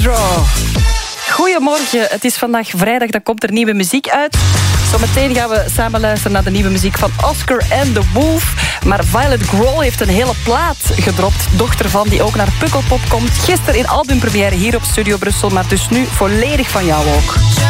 Pedro. Goedemorgen, het is vandaag vrijdag, dan komt er nieuwe muziek uit. Zometeen gaan we samen luisteren naar de nieuwe muziek van Oscar and the Wolf. Maar Violet Grohl heeft een hele plaat gedropt. Dochter van, die ook naar Pukkelpop komt. Gisteren in albumpremière hier op Studio Brussel, maar dus nu volledig van jou ook.